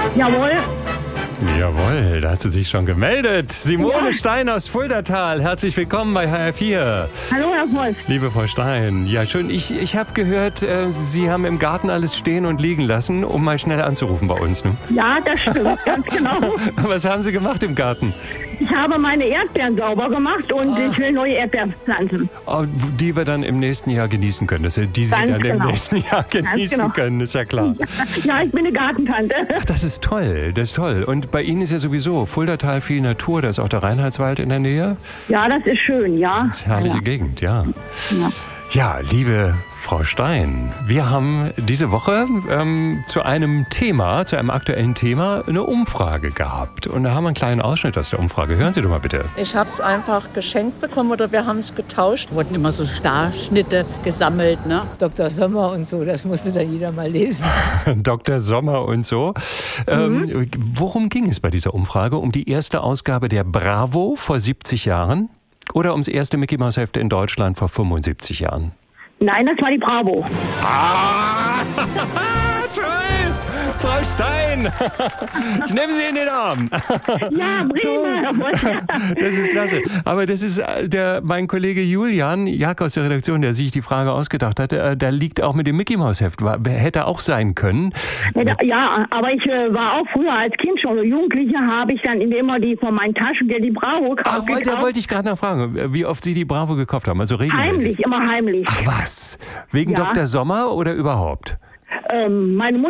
Jawohl. Jawohl, da hat sie sich schon gemeldet. Simone Ja. Stein aus Fuldatal, herzlich willkommen bei HR4. Hallo, Herr Wolf. Liebe Frau Stein, ja schön, ich habe gehört, Sie haben im Garten alles stehen und liegen lassen, um mal schnell anzurufen bei uns. Ne? Ja, das stimmt, ganz genau. Was haben Sie gemacht im Garten? Ich habe meine Erdbeeren sauber gemacht und ich will neue Erdbeeren pflanzen. Oh, die wir dann im nächsten Jahr genießen können, die Sie Ganz dann im genau. nächsten Jahr genießen genau. können, ist ja klar. Ja, ich bin eine Gartentante. Ach, das ist toll, das ist toll. Und bei Ihnen ist ja sowieso Fuldatal viel Natur, da ist auch der Reinhardswald in der Nähe. Ja, das ist schön, ja. Das ist eine herrliche Gegend, ja. Ja. Ja, liebe Frau Stein, wir haben diese Woche zu einem aktuellen Thema, eine Umfrage gehabt. Und da haben wir einen kleinen Ausschnitt aus der Umfrage. Hören Sie doch mal bitte. Ich habe es einfach geschenkt bekommen oder wir haben es getauscht. Wurden immer so Starschnitte gesammelt, ne? Dr. Sommer und so, das musste dann jeder mal lesen. Dr. Sommer und so. Worum ging es bei dieser Umfrage? Um die erste Ausgabe der Bravo vor 70 Jahren? Oder ums erste Mickey Mouse Heft in Deutschland vor 75 Jahren? Nein, das war die Bravo. Ah! Toll! Frau Stein! Ich nehme Sie in den Arm. Ja, prima, Herr Wolf. Das ist klasse. Aber das ist mein Kollege Julian Jak aus der Redaktion, der sich die Frage ausgedacht hat. Da liegt auch mit dem Mickey Mouse Heft. Hätte auch sein können. Ja, aber ich war auch früher als Kind schon so Jugendliche, habe ich dann immer die von meinen Taschengeld die Bravo Ach, gekauft. da wollte ich gerade nachfragen, wie oft Sie die Bravo gekauft haben. Also regelmäßig. Heimlich, immer heimlich. Ach was? Wegen Ja. Dr. Sommer oder überhaupt? Meine Mutter